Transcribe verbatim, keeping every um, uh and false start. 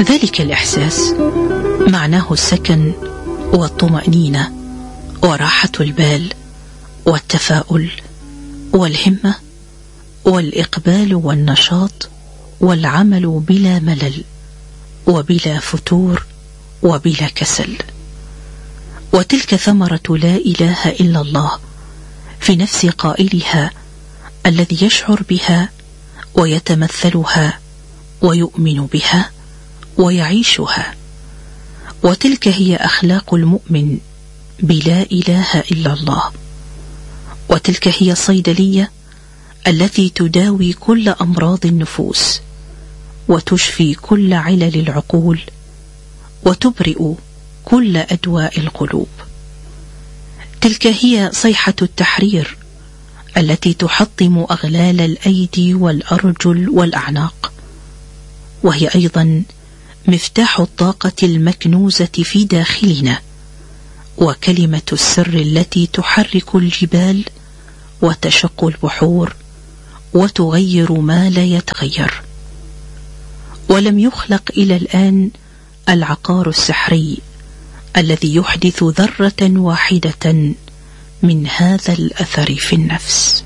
ذلك الإحساس معناه السكن والطمأنينة وراحة البال والتفاؤل والهمة والإقبال والنشاط والعمل بلا ملل وبلا فتور وبلا كسل. وتلك ثمرة لا إله إلا الله في نفس قائلها الذي يشعر بها ويتمثلها ويؤمن بها ويعيشها. وتلك هي أخلاق المؤمن بلا إله إلا الله. وتلك هي صيدلية التي تداوي كل أمراض النفوس وتشفي كل علل العقول وتبرئ كل أدواء القلوب. تلك هي صيحة التحرير التي تحطم أغلال الأيدي والأرجل والأعناق، وهي أيضا مفتاح الطاقة المكنوزة في داخلنا وكلمة السر التي تحرك الجبال وتشق البحور وتغير ما لا يتغير. ولم يخلق إلى الآن العقار السحري الذي يحدث ذرة واحدة من هذا الأثر في النفس.